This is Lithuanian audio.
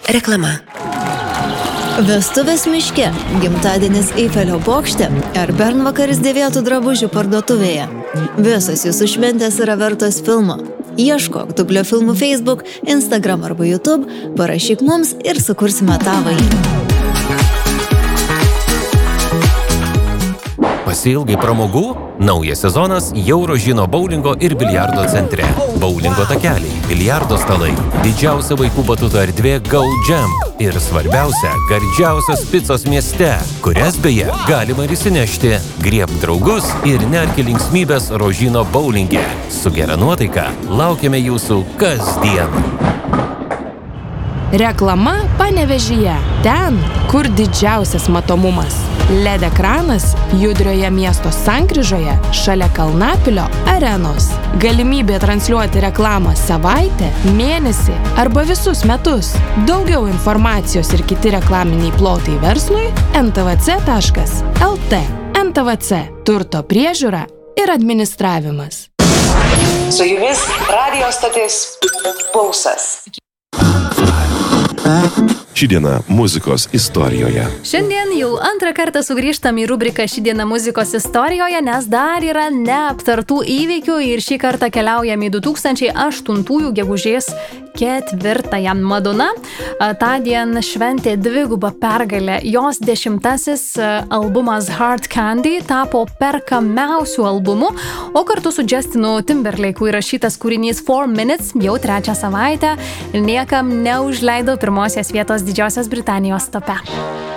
Reklama. Vestuvės miške, gimtadienis Eifelio bokšte ar bernvakaris dėvėtų drabužių parduotuvėje. Visos jūsų šventės yra vertos filmo. Ieškok Dublio filmų Facebook, Instagram arba YouTube, parašyk mums ir sukursime tavąjį. Pasiilgai pramogų? Naujas sezonas jau Rožino boulingo ir biliardo centre. Boulingo takeliai, biliardo stalai, didžiausia vaikų batuto erdvė Go Jam ir svarbiausia, gardžiausios picos mieste, kurias beje galima ir įsinešti. Griebk draugus ir nerki linksmybės Rožino boulinge. Su gera nuotaika laukiame jūsų kasdien. Reklama Panevėžyje. Ten, kur didžiausias matomumas. LED ekranas judrioje miesto sankryžoje šalia Kalnapilio arenos. Galimybė transliuoti reklamą savaitę, mėnesį arba visus metus. Daugiau informacijos ir kiti reklaminiai plotai verslui ntvc.lt. NTVC – turto priežiūra ir administravimas. Su jumis radio stotis Pulsas. Ši diena muzikos istorijoje. Šiandien jau antrą kartą sugrįžtam į rubriką Ši diena muzikos istorijoje, nes dar yra neaptartų įvykių ir šį kartą keliaujam į 2008 gegužės 4. Madonna tądien šventė dvigubą pergalę. Jos 10. albumas Hard Candy tapo perkamiausiu albumu, o kartu su Justinu Timberlake'u įrašytas kūrinys 4 Minutes jau 3 savaitę niekam neužleido pirmosios vietos Didžiosios Britanijos tope.